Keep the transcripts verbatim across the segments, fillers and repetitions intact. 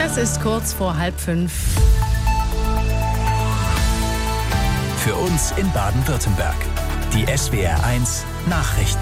Es ist kurz vor halb fünf. Für uns in Baden-Württemberg. Die S W R eins Nachrichten.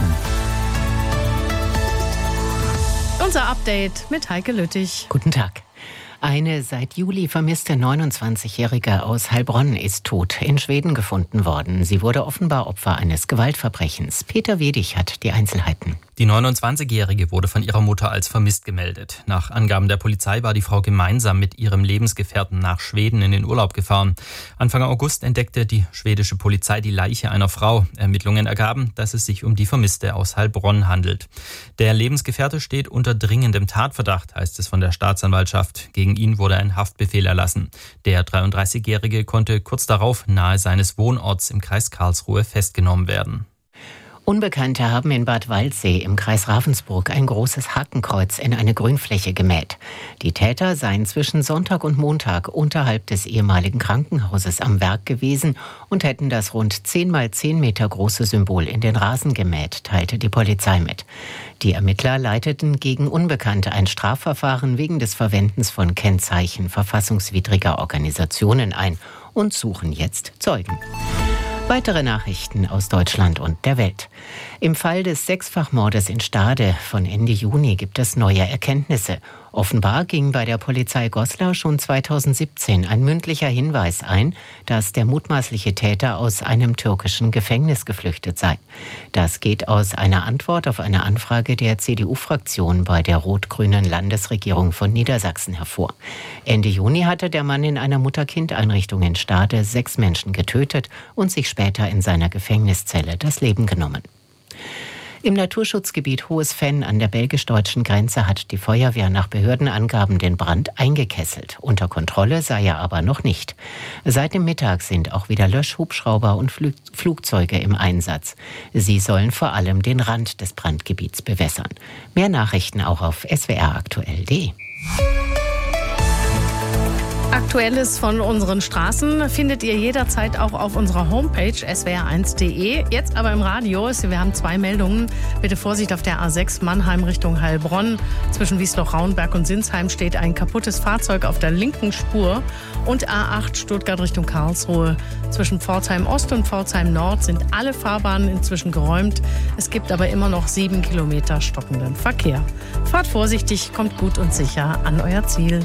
Unser Update mit Heike Lüttich. Guten Tag. Eine seit Juli vermisste neunundzwanzigjährige aus Heilbronn ist tot in Schweden gefunden worden. Sie wurde offenbar Opfer eines Gewaltverbrechens. Peter Wedig hat die Einzelheiten. Die neunundzwanzigjährige wurde von ihrer Mutter als vermisst gemeldet. Nach Angaben der Polizei war die Frau gemeinsam mit ihrem Lebensgefährten nach Schweden in den Urlaub gefahren. Anfang August entdeckte die schwedische Polizei die Leiche einer Frau. Ermittlungen ergaben, dass es sich um die Vermisste aus Heilbronn handelt. Der Lebensgefährte steht unter dringendem Tatverdacht, heißt es von der Staatsanwaltschaft. Gegen ihn wurde ein Haftbefehl erlassen. Der dreiunddreißigjährige konnte kurz darauf nahe seines Wohnorts im Kreis Karlsruhe festgenommen werden. Unbekannte haben in Bad Waldsee im Kreis Ravensburg ein großes Hakenkreuz in eine Grünfläche gemäht. Die Täter seien zwischen Sonntag und Montag unterhalb des ehemaligen Krankenhauses am Werk gewesen und hätten das rund zehn mal zehn Meter große Symbol in den Rasen gemäht, teilte die Polizei mit. Die Ermittler leiteten gegen Unbekannte ein Strafverfahren wegen des Verwendens von Kennzeichen verfassungswidriger Organisationen ein und suchen jetzt Zeugen. Weitere Nachrichten aus Deutschland und der Welt. Im Fall des Sechsfachmordes in Stade von Ende Juni gibt es neue Erkenntnisse. Offenbar ging bei der Polizei Goslar schon zweitausendsiebzehn ein mündlicher Hinweis ein, dass der mutmaßliche Täter aus einem türkischen Gefängnis geflüchtet sei. Das geht aus einer Antwort auf eine Anfrage der C D U-Fraktion bei der rot-grünen Landesregierung von Niedersachsen hervor. Ende Juni hatte der Mann in einer Mutter-Kind-Einrichtung in Stade sechs Menschen getötet und sich später in seiner Gefängniszelle das Leben genommen. Im Naturschutzgebiet Hohes Venn an der belgisch-deutschen Grenze hat die Feuerwehr nach Behördenangaben den Brand eingekesselt. Unter Kontrolle sei er aber noch nicht. Seit dem Mittag sind auch wieder Löschhubschrauber und Flü- Flugzeuge im Einsatz. Sie sollen vor allem den Rand des Brandgebiets bewässern. Mehr Nachrichten auch auf s w r aktuell punkt d e. Aktuelles von unseren Straßen findet ihr jederzeit auch auf unserer Homepage s w r eins punkt d e. Jetzt aber im Radio. Wir haben zwei Meldungen. Bitte Vorsicht auf der A sechs Mannheim Richtung Heilbronn. Zwischen Wiesloch-Rauenberg und Sinsheim steht ein kaputtes Fahrzeug auf der linken Spur. Und A acht Stuttgart Richtung Karlsruhe. Zwischen Pforzheim Ost und Pforzheim Nord sind alle Fahrbahnen inzwischen geräumt. Es gibt aber immer noch sieben Kilometer stockenden Verkehr. Fahrt vorsichtig, kommt gut und sicher an euer Ziel.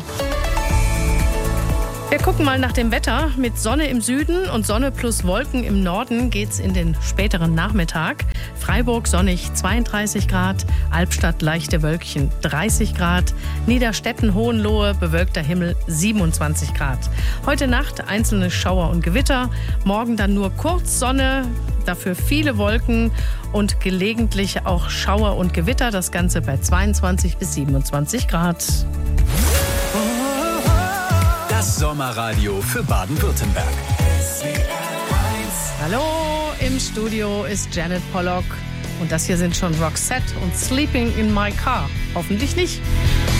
Wir gucken mal nach dem Wetter. Mit Sonne im Süden und Sonne plus Wolken im Norden geht's in den späteren Nachmittag. Freiburg sonnig zweiunddreißig Grad, Albstadt leichte Wölkchen dreißig Grad, Niederstetten, Hohenlohe bewölkter Himmel siebenundzwanzig Grad. Heute Nacht einzelne Schauer und Gewitter, morgen dann nur kurz Sonne, dafür viele Wolken und gelegentlich auch Schauer und Gewitter. Das Ganze bei zweiundzwanzig bis siebenundzwanzig Grad. Das Sommerradio für Baden-Württemberg. Hallo, im Studio ist Janet Pollock und das hier sind schon Roxette und Sleeping in My Car. Hoffentlich nicht.